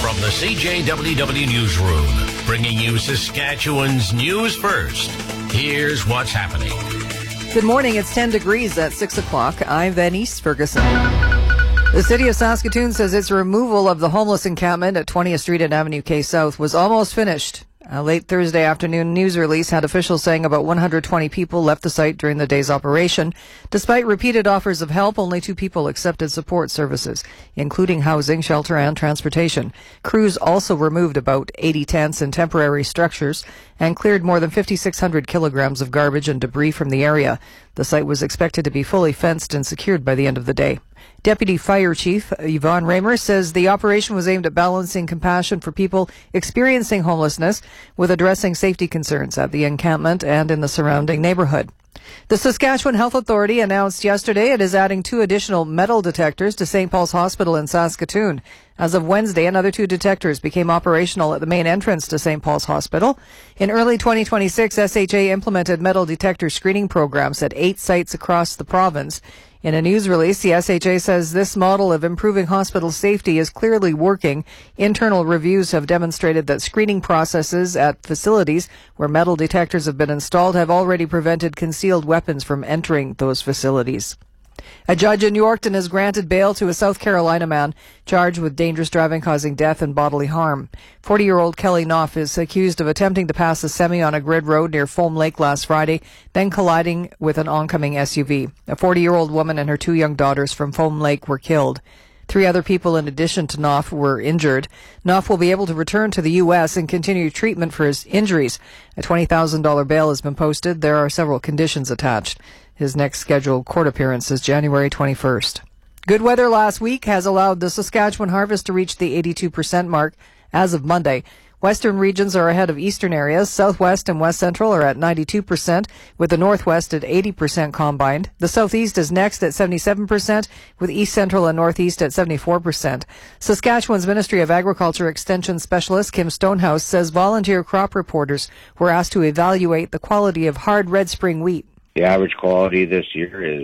From the CJWW Newsroom, bringing you Saskatchewan's news first. Here's what's happening. Good morning. It's 10 degrees at 6 o'clock. I'm Venice Ferguson. The city of Saskatoon says its removal of the homeless encampment at 20th Street and Avenue K South was almost finished. A late Thursday afternoon news release had officials saying about 120 people left the site during the day's operation. Despite repeated offers of help, only 2 people accepted support services, including housing, shelter, and transportation. Crews also removed about 80 tents and temporary structures and cleared more than 5,600 kilograms of garbage and debris from the area. The site was expected to be fully fenced and secured by the end of the day. Deputy Fire Chief Yvonne Raymer says the operation was aimed at balancing compassion for people experiencing homelessness with addressing safety concerns at the encampment and in the surrounding neighborhood. The Saskatchewan Health Authority announced yesterday it is adding 2 additional metal detectors to St. Paul's Hospital in Saskatoon. As of Wednesday, another 2 detectors became operational at the main entrance to St. Paul's Hospital. In early 2026, SHA implemented metal detector screening programs at 8 sites across the province. In a news release, the SHA says this model of improving hospital safety is clearly working. Internal reviews have demonstrated that screening processes at facilities where metal detectors have been installed have already prevented concealed weapons from entering those facilities. A judge in Yorkton has granted bail to a South Carolina man charged with dangerous driving causing death and bodily harm. 40-year-old Kelly Knopf is accused of attempting to pass a semi on a grid road near Foam Lake last Friday, then colliding with an oncoming SUV. A 40-year-old woman and her 2 young daughters from Foam Lake were killed. 3 other people in addition to Knopf were injured. Knopf will be able to return to the U.S. and continue treatment for his injuries. A $20,000 bail has been posted. There are several conditions attached. His next scheduled court appearance is January 21st. Good weather last week has allowed the Saskatchewan harvest to reach the 82% mark as of Monday. Western regions are ahead of eastern areas. Southwest and West Central are at 92%, with the Northwest at 80% combined. The Southeast is next at 77%, with East Central and Northeast at 74%. Saskatchewan's Ministry of Agriculture Extension Specialist Kim Stonehouse says volunteer crop reporters were asked to evaluate the quality of hard red spring wheat. The average quality this year is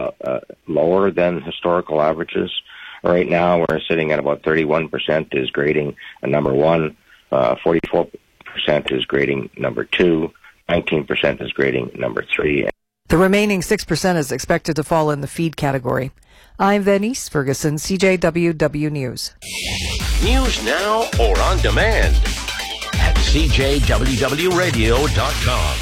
lower than historical averages. Right now, we're sitting at about 31% is grading a number 1, 44% is grading number 2, 19% is grading number 3. The remaining 6% is expected to fall in the feed category. I'm Venice Ferguson, CJWW News. News now or on demand at CJWWRadio.com.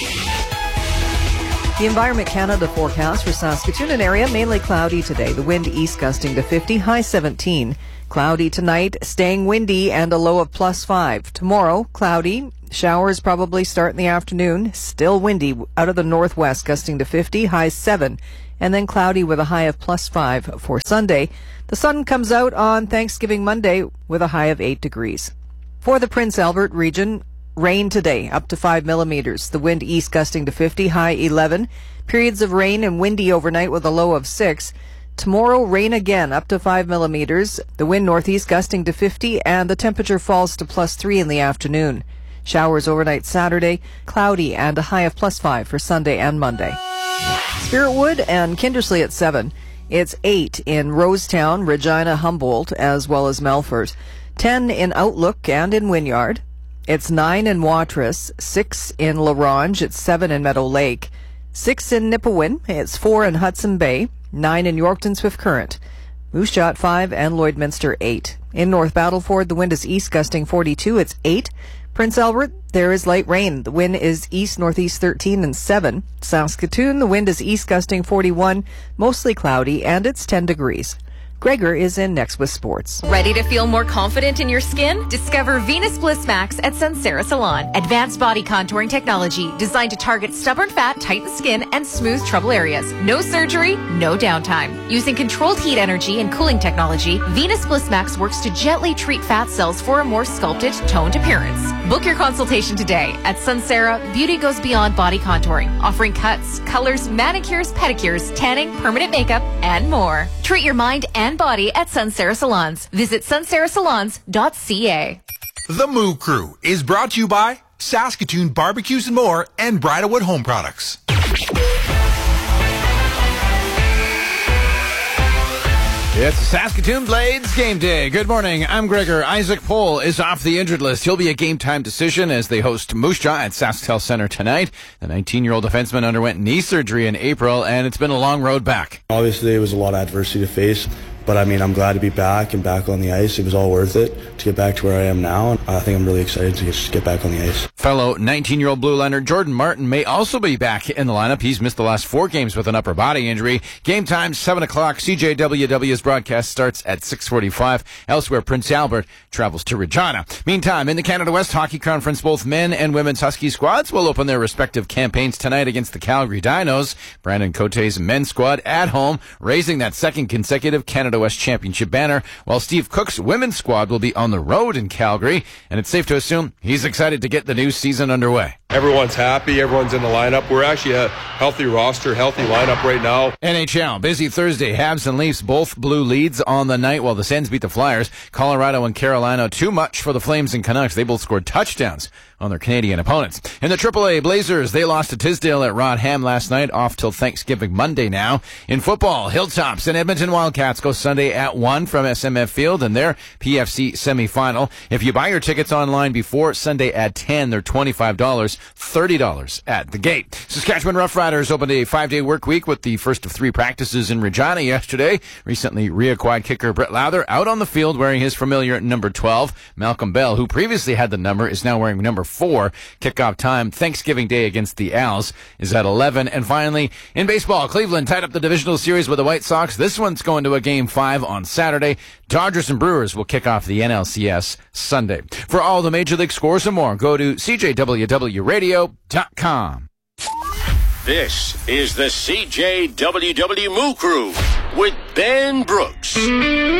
The Environment Canada forecast for Saskatoon and area, mainly cloudy today. The wind east gusting to 50, high 17. Cloudy tonight, staying windy and a low of +5. Tomorrow, cloudy. Showers probably start in the afternoon. Still windy out of the northwest, gusting to 50, high 7. And then cloudy with a high of +5 for Sunday. The sun comes out on Thanksgiving Monday with a high of 8 degrees. For the Prince Albert region, rain today, up to 5 millimeters. The wind east gusting to 50, high 11. Periods of rain and windy overnight with a low of 6. Tomorrow, rain again, up to 5 millimeters. The wind northeast gusting to 50, and the temperature falls to +3 in the afternoon. Showers overnight Saturday, cloudy, and a high of +5 for Sunday and Monday. Spiritwood and Kindersley at 7. It's 8 in Rosetown, Regina, Humboldt, as well as Melfort. 10 in Outlook and in Wynyard. It's 9 in Watrous, 6 in La Ronge, it's 7 in Meadow Lake, 6 in Nipawin, it's 4 in Hudson Bay, 9 in Yorkton Swift Current, Moose Jaw 5 and Lloydminster 8. In North Battleford, the wind is east gusting 42, it's 8. Prince Albert, there is light rain. The wind is east-northeast 13 and 7. Saskatoon, the wind is east gusting 41, mostly cloudy, and it's 10 degrees. Gregor is in next with sports. Ready to feel more confident in your skin? Discover Venus Bliss Max at Sunsera Salon. Advanced body contouring technology designed to target stubborn fat, tighten skin, and smooth trouble areas. No surgery, no downtime. Using controlled heat energy and cooling technology, Venus Bliss Max works to gently treat fat cells for a more sculpted, toned appearance. Book your consultation today. At Sunsera, beauty goes beyond body contouring, offering cuts, colors, manicures, pedicures, tanning, permanent makeup, and more. Treat your mind and body at Sunsera Salons. Visit sunserasalons.ca. The Moo Crew is brought to you by Saskatoon Barbecues and More and Bridalwood Home Products. It's Saskatoon Blades game day. Good morning. I'm Gregor. Isaac Pohl is off the injured list. He'll be a game-time decision as they host Moose Jaw at SaskTel Center tonight. The 19-year-old defenseman underwent knee surgery in April, and it's been a long road back. Obviously, it was a lot of adversity to face, but I'm glad to be back and back on the ice. It was all worth it to get back to where I am now, and I think I'm really excited to just get back on the ice. Fellow 19-year-old blue liner Jordan Martin may also be back in the lineup. He's missed the last 4 games with an upper body injury. Game time, 7 o'clock. CJWW's broadcast starts at 6:45. Elsewhere, Prince Albert travels to Regina. Meantime, in the Canada West Hockey Conference, both men and women's Husky squads will open their respective campaigns tonight against the Calgary Dinos. Brandon Cote's men's squad at home, raising that second consecutive Canada West Championship banner, while Steve Cook's women's squad will be on the road in Calgary, and it's safe to assume he's excited to get the new season underway. Everyone's happy. Everyone's in the lineup. We're actually a healthy roster, healthy lineup right now. NHL, busy Thursday. Habs and Leafs both blew leads on the night while the Sens beat the Flyers. Colorado and Carolina, too much for the Flames and Canucks. They both scored touchdowns on their Canadian opponents. In the AAA, Blazers, they lost to Tisdale at Rodham last night, off till Thanksgiving Monday now. In football, Hilltops and Edmonton Wildcats go Sunday at 1 from SMF Field in their PFC semifinal. If you buy your tickets online before Sunday at 10, they're $25, $30 at the gate. Saskatchewan Roughriders opened a 5-day work week with the first of 3 practices in Regina yesterday. Recently reacquired kicker Brett Lowther out on the field wearing his familiar number 12. Malcolm Bell, who previously had the number, is now wearing number 4. Kickoff time Thanksgiving Day against the Als is at 11. And finally, in baseball, Cleveland tied up the divisional series with the White Sox. This one's going to a Game 5 on Saturday. Dodgers and Brewers will kick off the NLCS Sunday. For all the Major League scores and more, go to CJWWRadio.com. This is the CJWW Moo Crew with Ben Brooks.